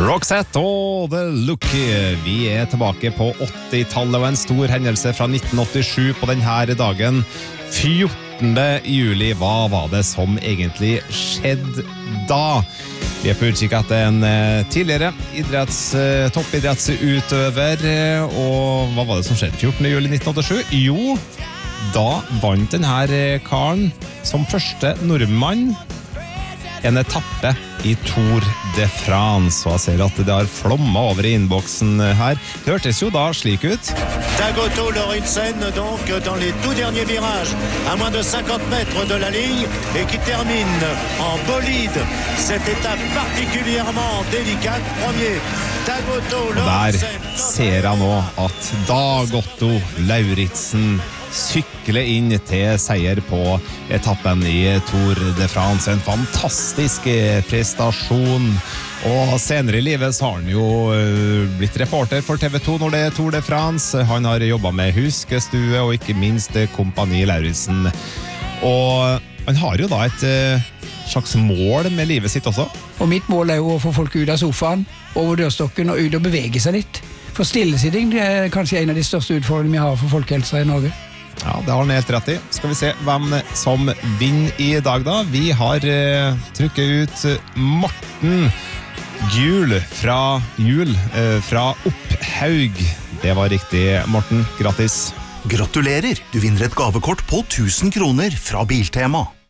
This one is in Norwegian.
Roxette og The Look. Vi tilbake på 80-tallet og en stor hendelse fra 1987 på denne dagen. 14. juli, hva var det som egentlig skjedde da? Vi på utkikk etter en tidligere toppidrettsutøver, og hva var det som skjedde 14. juli 1987? Jo, da vant denne karen som første nordmann en etappe i Tour de France, og jeg ser at det har flommet over i innboksen her. Det hørtes jo da slik ut. Dagoto Lorenzen donc dans les tout derniers virages à moins de 50 mètres de la ligne et qui termine en bolide cette étape particulièrement délicate. Premier Dagoto Lorenzen. Der ser jeg nå at Dagoto Lauritsen sykle inn til seier på etappen i Tour de France. En fantastisk prestasjon. Og senere i livet så har han jo blitt reporter for TV2 når det er Tour de France. Han har jobbet med huskestue og ikke minst Kompani Lauritsen. Og han har jo da et slags mål med livet sitt også. Og mitt mål jo å få folk ut av sofaen, over dørstokken og ut og bevege seg litt. For stillesitting det kanskje en av de største utfordringene vi har for folkehelsa i Norge. Ja, det har han helt rett i. Skal vi se hvem som vinner i dag da. Vi har trykket ut Morten Gjul fra Opphaug. Det var riktig, Morten. Grattis. Gratulerer! Du vinner et gavekort på 1000 kroner fra Biltema.